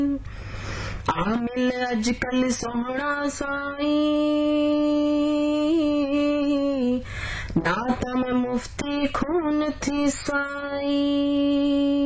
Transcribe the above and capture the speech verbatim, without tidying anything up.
आमिल अजकल सोहना साई दाता में मुफ्ती खून थी साई।